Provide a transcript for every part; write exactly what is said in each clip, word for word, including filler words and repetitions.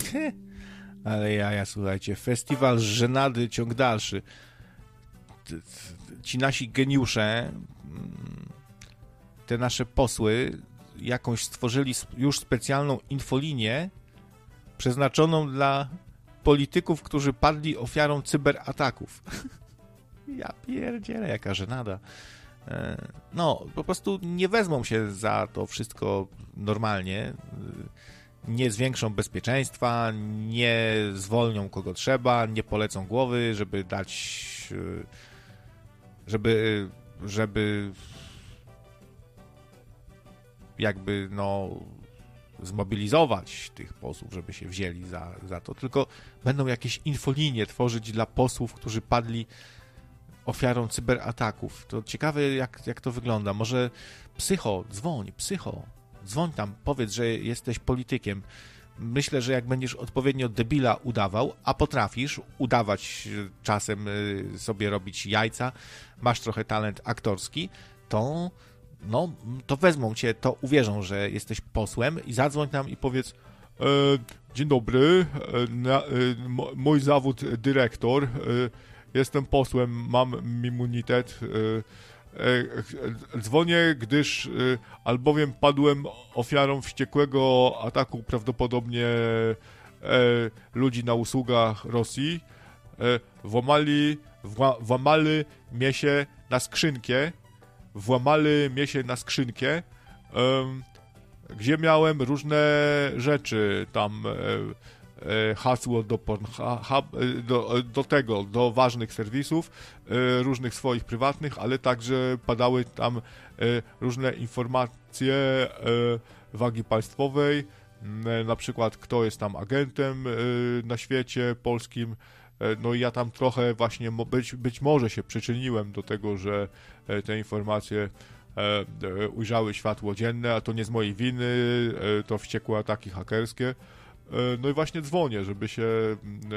Ale ja, ja, słuchajcie, festiwal żenady, ciąg dalszy. Ci nasi geniusze, te nasze posły, jakąś stworzyli już specjalną infolinię przeznaczoną dla polityków, którzy padli ofiarą cyberataków. Ja pierdzielę, jaka żenada. No, po prostu nie wezmą się za to wszystko normalnie, nie zwiększą bezpieczeństwa, nie zwolnią kogo trzeba, nie polecą głowy, żeby dać, żeby, żeby jakby, no, zmobilizować tych posłów, żeby się wzięli za, za to, tylko będą jakieś infolinie tworzyć dla posłów, którzy padli ofiarą cyberataków. To ciekawe, jak, jak to wygląda. Może psycho, dzwoń, psycho, dzwoń tam, powiedz, że jesteś politykiem. Myślę, że jak będziesz odpowiednio debila udawał, a potrafisz udawać czasem sobie robić jajca, masz trochę talent aktorski, to no, to wezmą cię, to uwierzą, że jesteś posłem i zadzwoń tam i powiedz: e, dzień dobry, e, na, e, mój zawód dyrektor, e, jestem posłem, mam immunitet, e, e, dzwonię, gdyż e, albowiem padłem ofiarą wściekłego ataku prawdopodobnie e, ludzi na usługach Rosji, e, włamali, wła, włamali mnie się na skrzynkę, włamali mnie się na skrzynkę, um, gdzie miałem różne rzeczy, tam e, e, hasło do, ha, do, do tego, do ważnych serwisów, e, różnych swoich prywatnych, ale także padały tam e, różne informacje e, wagi państwowej, e, na przykład kto jest tam agentem e, na świecie polskim. No i ja tam trochę właśnie być, być może się przyczyniłem do tego, że te informacje e, ujrzały światło dzienne, a to nie z mojej winy, e, to wściekłe ataki hakerskie. E, no i właśnie dzwonię, żeby się e,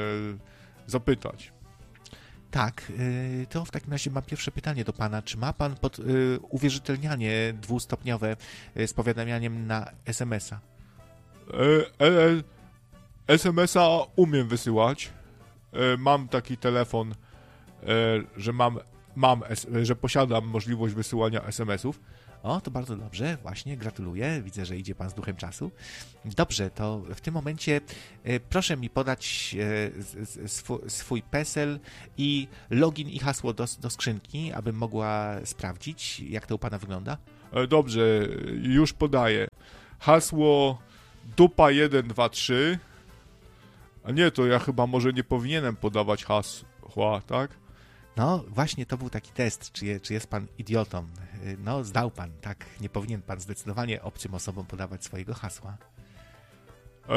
zapytać. Tak, e, to w takim razie mam pierwsze pytanie do pana. Czy ma pan pod, e, uwierzytelnianie dwustopniowe z powiadamianiem na es em es a? E, e, es em es a umiem wysyłać. Mam taki telefon, że mam, mam, że posiadam możliwość wysyłania es em esów. O, to bardzo dobrze, właśnie, gratuluję. Widzę, że idzie pan z duchem czasu. Dobrze, to w tym momencie e, proszę mi podać e, swój, swój PESEL i login i hasło do, do skrzynki, abym mogła sprawdzić, jak to u pana wygląda. Dobrze, już podaję. Hasło dupa jeden dwa trzy. A nie, to ja chyba może nie powinienem podawać hasła, tak? No, właśnie to był taki test, czy, je, czy jest pan idiotą. No, zdał pan, tak? Nie powinien pan zdecydowanie obcym osobom podawać swojego hasła. E,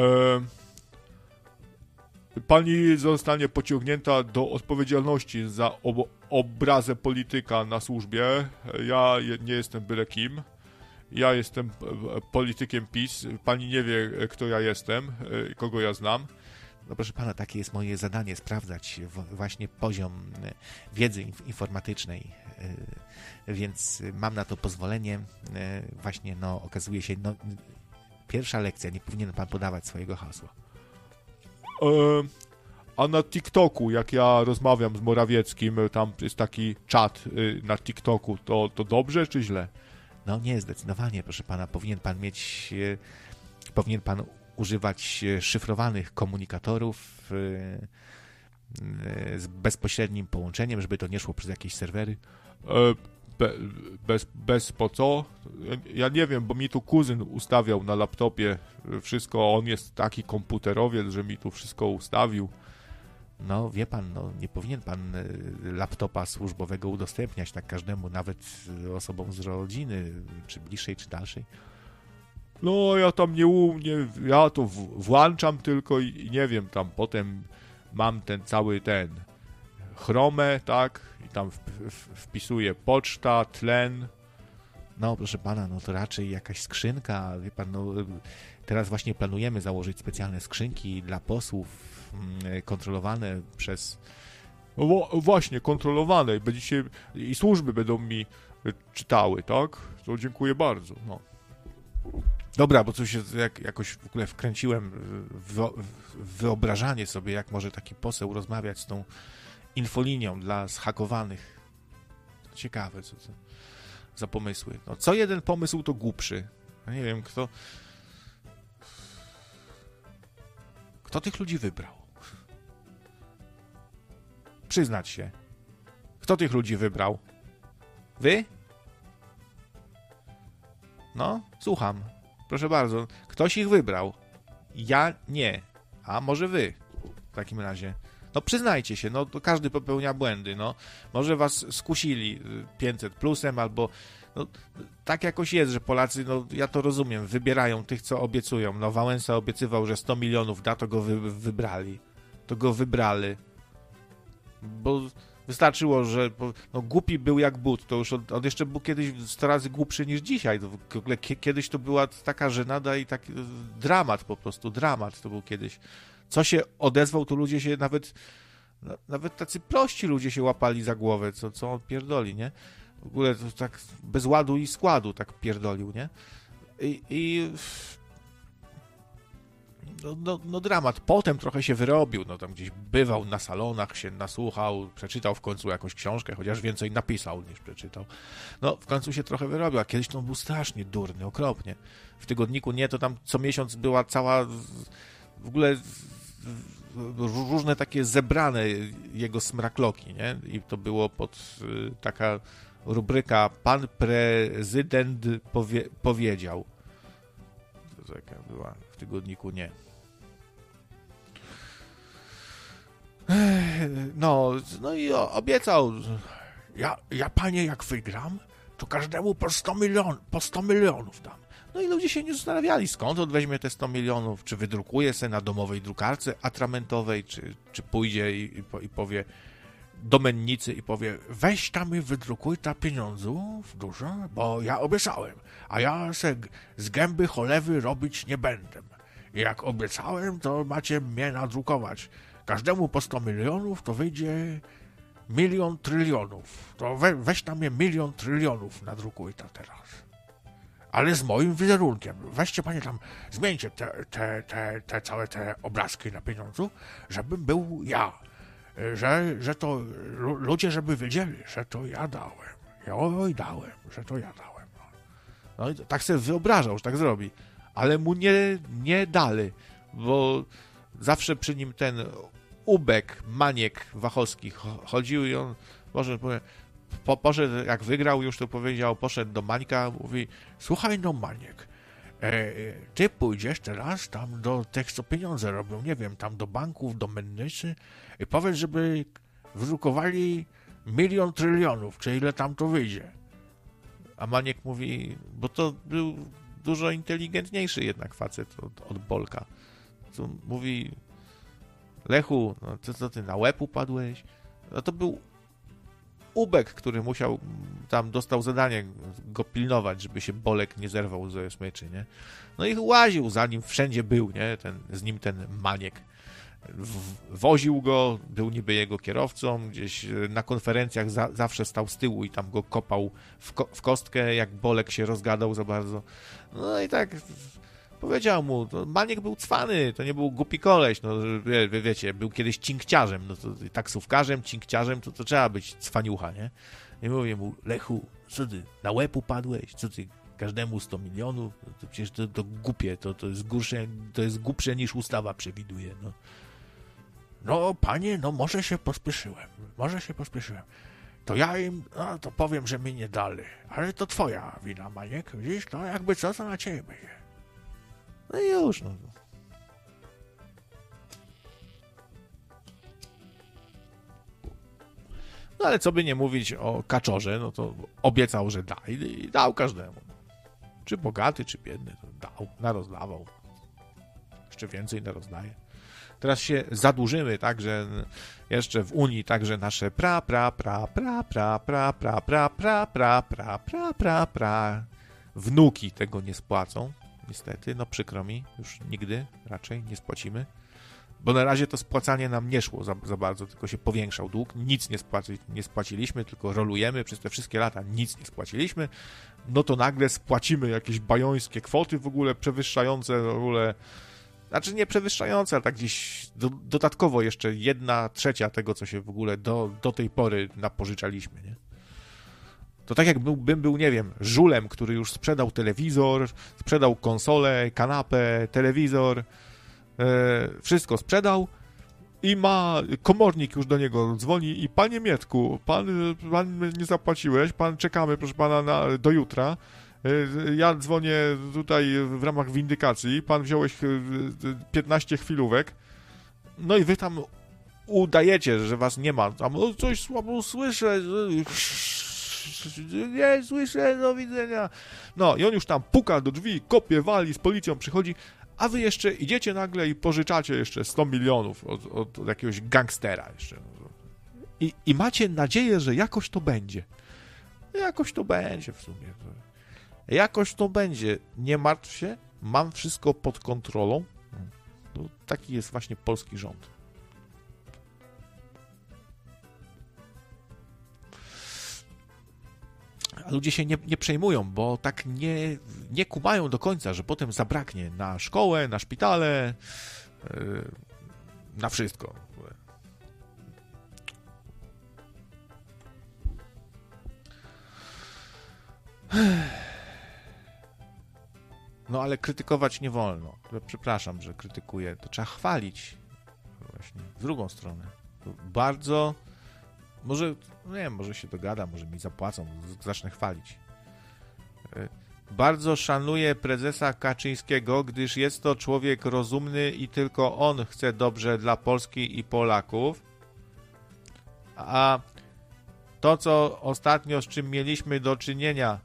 pani zostanie pociągnięta do odpowiedzialności za ob obrazę polityka na służbie. Ja nie jestem byle kim. Ja jestem politykiem PiS. Pani nie wie, kto ja jestem, kogo ja znam. No proszę pana, takie jest moje zadanie, sprawdzać właśnie poziom wiedzy informatycznej, więc mam na to pozwolenie. Właśnie, no, okazuje się, no, pierwsza lekcja, nie powinien pan podawać swojego hasła. E, a na TikToku, jak ja rozmawiam z Morawieckim, tam jest taki czat na TikToku, to, to dobrze czy źle? No nie, zdecydowanie, proszę pana, powinien pan mieć, powinien pan używać szyfrowanych komunikatorów z bezpośrednim połączeniem, żeby to nie szło przez jakieś serwery. Be, bez, bez po co? Ja nie wiem, bo mi tu kuzyn ustawiał na laptopie wszystko, on jest taki komputerowiec, że mi tu wszystko ustawił. No wie pan, no nie powinien pan laptopa służbowego udostępniać tak każdemu, nawet osobom z rodziny, czy bliższej, czy dalszej. No ja tam nie umiem, ja to w, włączam tylko i, i nie wiem, tam potem mam ten cały ten chromę, tak, i tam w, w, wpisuję poczta, tlen. No proszę pana, no to raczej jakaś skrzynka, wie pan, no teraz właśnie planujemy założyć specjalne skrzynki dla posłów mm, kontrolowane przez... No właśnie, kontrolowane, będziecie, i służby będą mi czytały, tak, to dziękuję bardzo, no. Dobra, bo tu się jak, jakoś w ogóle wkręciłem w, w wyobrażanie sobie, jak może taki poseł rozmawiać z tą infolinią dla zhakowanych. Ciekawe, co to za pomysły. No, co jeden pomysł to głupszy. No nie wiem, kto... Kto tych ludzi wybrał? Przyznać się. Kto tych ludzi wybrał? Wy? No, słucham. Proszę bardzo. Ktoś ich wybrał. Ja nie. A może wy? W takim razie. No przyznajcie się, no to każdy popełnia błędy, no. Może was skusili pięćset plusem, albo no, tak jakoś jest, że Polacy, no ja to rozumiem, wybierają tych, co obiecują. No Wałęsa obiecywał, że sto milionów da, to go wy, wybrali. To go wybrali. Bo wystarczyło, że no, głupi był jak but, to już on, on jeszcze był kiedyś sto razy głupszy niż dzisiaj. To w ogóle kiedyś to była taka żenada i taki dramat po prostu, dramat to był kiedyś. Co się odezwał, to ludzie się nawet, no, nawet tacy prości ludzie się łapali za głowę, co, co on pierdoli, nie? W ogóle to tak bez ładu i składu tak pierdolił, nie? I, i no, no, no dramat. Potem trochę się wyrobił, no tam gdzieś bywał na salonach, się nasłuchał, przeczytał w końcu jakąś książkę, chociaż więcej napisał niż przeczytał. No w końcu się trochę wyrobił, a kiedyś to był strasznie durny, okropnie. W tygodniku Nie, to tam co miesiąc była cała w ogóle różne takie zebrane jego smrakloki, nie? I to było pod taka rubryka Pan prezydent powie, powiedział. To jaka była w tygodniku Nie. No, no i obiecał. Ja, ja panie, jak wygram, to każdemu po sto milionów, po sto milionów dam. No i ludzie się nie zastanawiali, skąd on weźmie te sto milionów, czy wydrukuje se na domowej drukarce atramentowej, czy, czy pójdzie i, i, i powie do mennicy i powie, weź tam i wydrukuj ta pieniądzów dużo, bo ja obiecałem, a ja se z gęby cholewy robić nie będę. I jak obiecałem, to macie mnie nadrukować. Każdemu po sto milionów to wyjdzie milion trylionów. To we, weź tam je milion trylionów nadrukuj ta teraz. Ale z moim wizerunkiem. Weźcie panie tam, zmieńcie te, te, te, te całe te obrazki na pieniądzu, żebym był ja. Że, że to ludzie, żeby wiedzieli, że to ja dałem. Ja oj dałem, że to ja dałem. No i tak sobie wyobrażał, że tak zrobi. Ale mu nie, nie dali, bo zawsze przy nim ten Ubek, Maniek Wachowski chodził i on, może powiem, po, poszedł, jak wygrał już, to powiedział, poszedł do Mańka, mówi, słuchaj no Maniek, e, ty pójdziesz teraz tam do tych, co pieniądze robią, nie wiem, tam do banków, do mennicy i powiedz, żeby wydrukowali milion trylionów, czy ile tam to wyjdzie. A Maniek mówi, bo to był dużo inteligentniejszy jednak facet od, od Bolka. To mówi, Lechu, no co, co ty, na łeb upadłeś? No to był Ubek, który musiał, tam dostał zadanie go pilnować, żeby się Bolek nie zerwał ze smyczy, nie? No i łaził za nim, wszędzie był, nie? Ten, z nim ten Maniek. W, woził go, był niby jego kierowcą, gdzieś na konferencjach za, zawsze stał z tyłu i tam go kopał w, ko, w kostkę, jak Bolek się rozgadał za bardzo. No i tak powiedział mu, to Maniek był cwany, to nie był głupi koleś, no wie, wie, wiecie, był kiedyś cinkciarzem, no to taksówkarzem, cinkciarzem, to, to trzeba być cwaniucha, nie? I mówię mu, Lechu, co ty, na łeb upadłeś, co ty, każdemu sto milionów, no to przecież to, to głupie, to, to, jest gorsze, to jest głupsze niż ustawa przewiduje, no. No, panie, no może się pospieszyłem, może się pospieszyłem. To ja im, no to powiem, że mi nie dali, ale to twoja wina, Maniek, widzisz, to jakby co, to na ciebie będzie. No i już, no. No ale co by nie mówić o Kaczorze, no to obiecał, że da i dał każdemu. Czy bogaty, czy biedny, to dał, narozdawał. Jeszcze więcej narozdaje. Teraz się zadłużymy, także jeszcze w Unii, także nasze pra, pra, pra, pra, pra, pra, pra, pra, pra, pra, pra, pra, pra, pra. Wnuki tego nie spłacą, niestety, no przykro mi, już nigdy raczej nie spłacimy, bo na razie to spłacanie nam nie szło za, za bardzo, tylko się powiększał dług, nic nie, spłaci, nie spłaciliśmy, tylko rolujemy, przez te wszystkie lata nic nie spłaciliśmy, no to nagle spłacimy jakieś bajońskie kwoty w ogóle przewyższające w ogóle, znaczy nie przewyższające, ale tak gdzieś do, dodatkowo jeszcze jedna trzecia tego, co się w ogóle do, do tej pory napożyczaliśmy, nie? To tak jakbym był, nie wiem, żulem, który już sprzedał telewizor, sprzedał konsolę, kanapę, telewizor, e, wszystko sprzedał i ma, komornik już do niego dzwoni i panie Mietku, pan, pan nie zapłaciłeś, pan czekamy, proszę pana, na, do jutra. E, ja dzwonię tutaj w ramach windykacji, pan wziąłeś piętnaście chwilówek, no i wy tam udajecie, że was nie ma, tam o, coś słabo słyszę, nie słyszę, do widzenia. No i on już tam puka do drzwi, kopie, wali, z policją przychodzi, a wy jeszcze idziecie nagle i pożyczacie jeszcze sto milionów od, od, od jakiegoś gangstera jeszcze. I, I macie nadzieję, że jakoś to będzie. Jakoś to będzie w sumie. Jakoś to będzie. Nie martw się, mam wszystko pod kontrolą. No, taki jest właśnie polski rząd. A ludzie się nie, nie przejmują, bo tak nie, nie kumają do końca, że potem zabraknie na szkołę, na szpitale, yy, na wszystko. No ale krytykować nie wolno. Przepraszam, że krytykuję. To trzeba chwalić. Właśnie w drugą stronę. Bardzo... Może, nie wiem, może się dogada, może mi zapłacą, zacznę chwalić. Bardzo szanuję prezesa Kaczyńskiego, gdyż jest to człowiek rozumny i tylko on chce dobrze dla Polski i Polaków. A to, co ostatnio z czym mieliśmy do czynienia,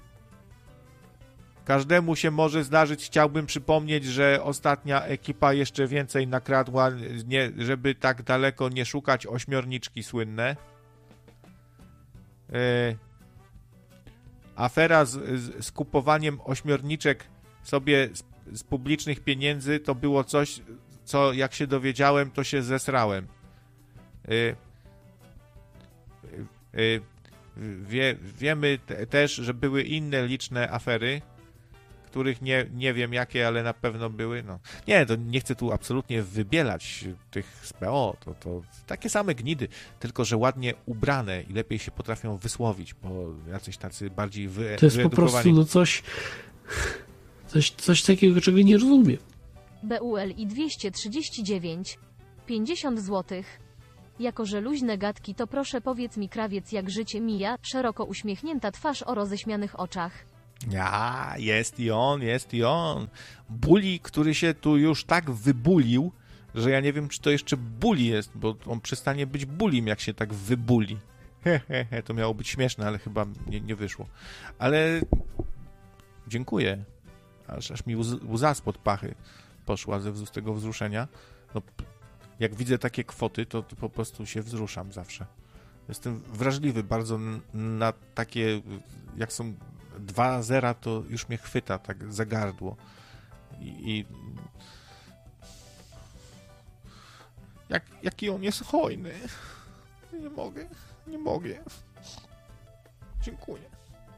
każdemu się może zdarzyć. Chciałbym przypomnieć, że ostatnia ekipa jeszcze więcej nakradła, nie, żeby tak daleko nie szukać, ośmiorniczki słynne. Yy, afera z, z, z kupowaniem ośmiorniczek sobie z, z publicznych pieniędzy to było coś, co jak się dowiedziałem, to się zesrałem. Yy, yy, wie, wiemy te, też, że były inne liczne afery, których nie, nie wiem jakie, ale na pewno były. No. Nie, to nie chcę tu absolutnie wybielać tych z P O, to, to takie same gnidy, tylko że ładnie ubrane i lepiej się potrafią wysłowić, bo jacyś tacy bardziej wy, to jest po prostu no coś, coś, coś takiego, czego nie rozumiem. B U L I dwieście trzydzieści dziewięć, pięćdziesiąt złotych. Jako że luźne gadki, to proszę powiedz mi, krawiec, jak życie mija, szeroko uśmiechnięta twarz o roześmianych oczach. Ja, jest i on, jest i on. Buli, który się tu już tak wybulił, że ja nie wiem, czy to jeszcze buli jest, bo on przestanie być bulim, jak się tak wybuli. He, he, he, to miało być śmieszne, ale chyba nie, nie wyszło. Ale dziękuję. Aż, aż mi łz, łza spod pachy poszła ze z tego wzruszenia. No, jak widzę takie kwoty, to, to po prostu się wzruszam zawsze. Jestem wrażliwy bardzo na takie, jak są dwa zera, to już mnie chwyta tak za gardło. I, i jak, jaki on jest hojny. Nie mogę, nie mogę. Dziękuję.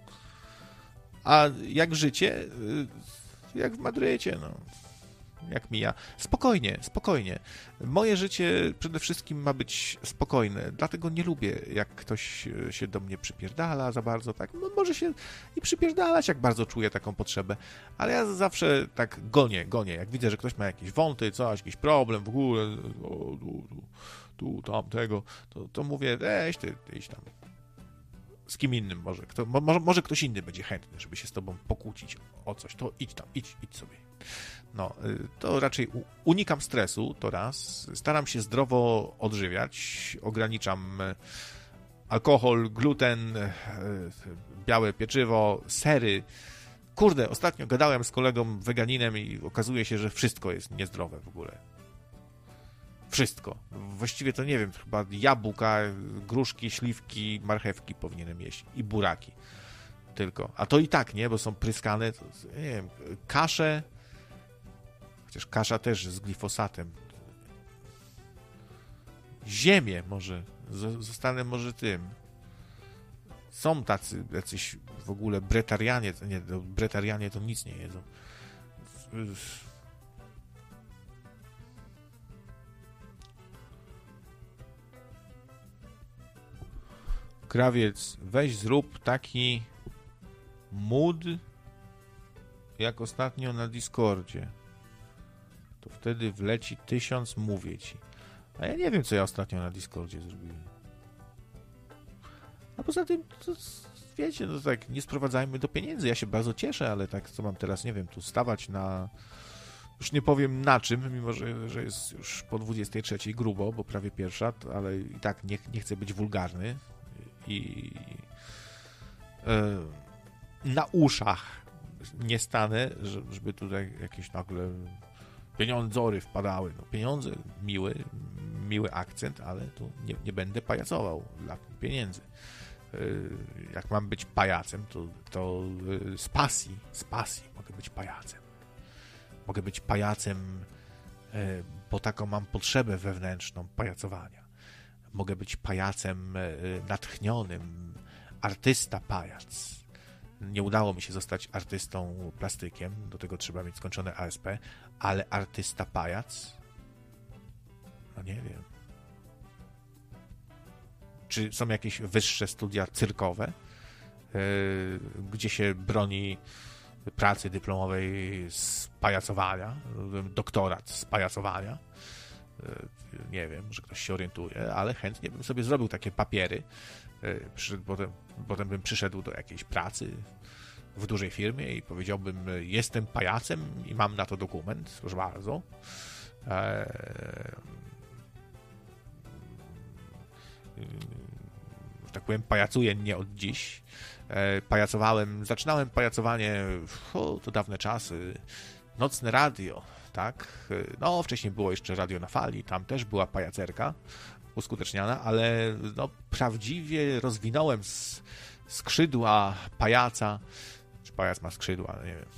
A jak życie? Jak w Madrycie, no. Jak mija. Spokojnie, spokojnie. Moje życie przede wszystkim ma być spokojne, dlatego nie lubię, jak ktoś się do mnie przypierdala za bardzo, tak, no, może się i przypierdalać, jak bardzo czuję taką potrzebę, ale ja zawsze tak gonię, gonię, jak widzę, że ktoś ma jakieś wąty, coś, jakiś problem w ogóle, o, tu, tu, tu, tam, tego, to, to mówię, weź ty, ty idź tam. Z kim innym może, kto, może, może ktoś inny będzie chętny, żeby się z tobą pokłócić o coś, to idź tam, idź, idź sobie. No, to raczej unikam stresu, to raz. Staram się zdrowo odżywiać, ograniczam alkohol, gluten, białe pieczywo, sery. Kurde, ostatnio gadałem z kolegą weganinem i okazuje się, że wszystko jest niezdrowe w ogóle. Wszystko. Właściwie to nie wiem, chyba jabłka, gruszki, śliwki, marchewki powinienem jeść i buraki. Tylko. A to i tak, nie? Bo są pryskane, to, nie wiem, kasze. Chociaż kasza też z glifosatem. ziemię może, zostanę może tym. Są tacy jacyś w ogóle bretarianie, nie, bretarianie to nic nie jedzą. Krawiec, weź zrób taki mood jak ostatnio na Discordzie. To wtedy wleci tysiąc, mówię ci. A ja nie wiem, co ja ostatnio na Discordzie zrobiłem. A poza tym, to, wiecie, no tak, nie sprowadzajmy do pieniędzy. Ja się bardzo cieszę, ale tak, co mam teraz, nie wiem, tu stawać na... Już nie powiem na czym, mimo że, że jest już po dwudziestej trzeciej grubo, bo prawie pierwsza, ale i tak nie, nie chcę być wulgarny. I yy, na uszach nie stanę, żeby tutaj jakieś nagle pieniądzory wpadały. No, pieniądze, miły, miły akcent, ale tu nie, nie będę pajacował dla pieniędzy. Yy, jak mam być pajacem, to, to yy, z pasji, z pasji mogę być pajacem. Mogę być pajacem, yy, bo taką mam potrzebę wewnętrzną pajacowania. Mogę być pajacem natchnionym, artysta pajac. Nie udało mi się zostać artystą plastykiem, do tego trzeba mieć skończone A S P, ale artysta pajac? No nie wiem. Czy są jakieś wyższe studia cyrkowe, yy, gdzie się broni pracy dyplomowej z pajacowania, doktorat z pajacowania? Nie wiem, że ktoś się orientuje, ale chętnie bym sobie zrobił takie papiery. Przyszedł, potem, potem bym przyszedł do jakiejś pracy w dużej firmie i powiedziałbym, jestem pajacem i mam na to dokument, proszę bardzo. Eee, tak powiem, pajacuję nie od dziś. Eee, pajacowałem, zaczynałem pajacowanie, o, to dawne czasy, nocne radio. Tak, no wcześniej było jeszcze radio na fali, tam też była pajacerka uskuteczniana, ale no, prawdziwie rozwinąłem skrzydła pajaca, czy pajac ma skrzydła, nie wiem.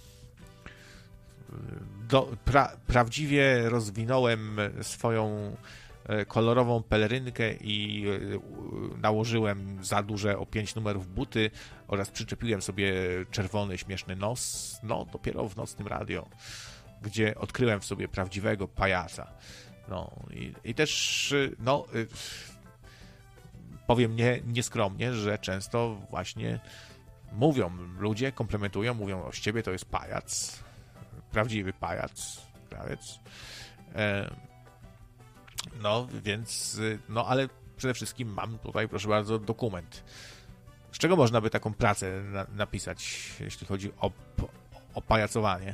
Do, pra, prawdziwie rozwinąłem swoją kolorową pelerynkę i nałożyłem za duże o pięć numerów buty oraz przyczepiłem sobie czerwony, śmieszny nos, no dopiero w nocnym radio, gdzie odkryłem w sobie prawdziwego pajaca. No i, i też, no, y, powiem nie, nieskromnie, że często właśnie mówią ludzie, komplementują, mówią o z ciebie to jest pajac, prawdziwy pajac, krawiec. E, no, więc, no, ale przede wszystkim mam tutaj, proszę bardzo, dokument. Z czego można by taką pracę na, napisać, jeśli chodzi o, o pajacowanie?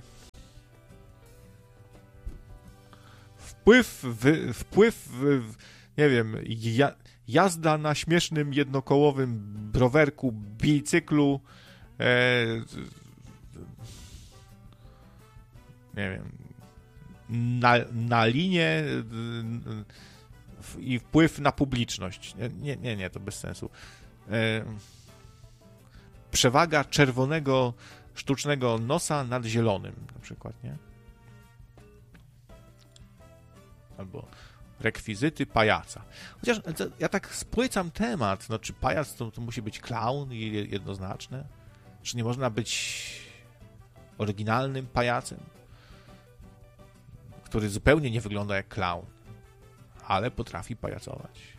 Wpływ, w, wpływ w, nie wiem, ja, jazda na śmiesznym jednokołowym rowerku, bicyklu, e, nie wiem, na, na linię e, i wpływ na publiczność. Nie, nie, nie, to bez sensu. E, przewaga czerwonego, sztucznego nosa nad zielonym, na przykład, nie? Albo rekwizyty pajaca. Chociaż ja tak spłycam temat, no czy pajac to, to musi być klaun i jednoznaczne? Czy nie można być oryginalnym pajacem, który zupełnie nie wygląda jak klaun, ale potrafi pajacować?